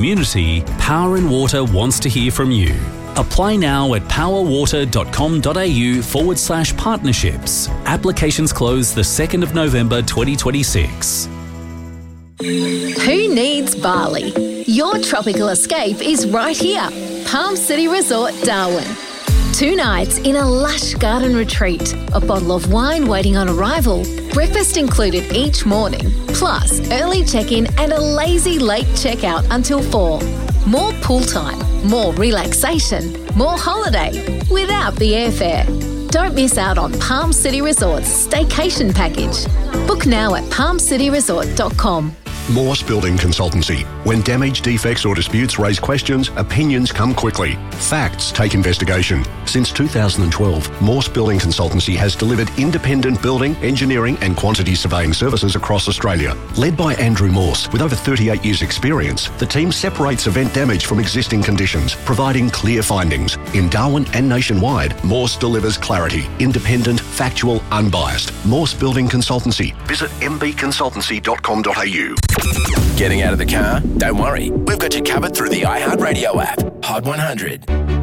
community, Power and Water wants to hear from you. Apply now at powerwater.com.au/partnerships. Applications close the 2nd of November 2026. Who needs Bali? Your tropical escape is right here. Palm City Resort, Darwin. 2 nights in a lush garden retreat, a bottle of wine waiting on arrival, breakfast included each morning, plus early check-in and a lazy late checkout until 4. More pool time, more relaxation, more holiday without the airfare. Don't miss out on Palm City Resort's staycation package. Book now at palmcityresort.com. Morse Building Consultancy. When damage, defects or disputes raise questions, opinions come quickly. Facts take investigation. Since 2012, Morse Building Consultancy has delivered independent building, engineering and quantity surveying services across Australia. Led by Andrew Morse, with over 38 years' experience, the team separates event damage from existing conditions, providing clear findings. In Darwin and nationwide, Morse delivers clarity, independent, factual, unbiased. Morse Building Consultancy. Visit mbconsultancy.com.au. Getting out of the car? Don't worry. We've got you covered through the iHeartRadio app. Hot 100.